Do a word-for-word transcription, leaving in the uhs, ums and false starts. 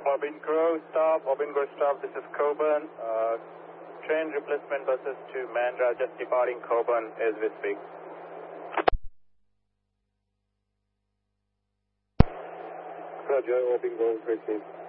Orbin Grove stop, Orbin Grove stop, this is Coburn. Uh, train replacement buses to Mandra just departing Coburn as we speak. Roger, Orbin Grove, proceed.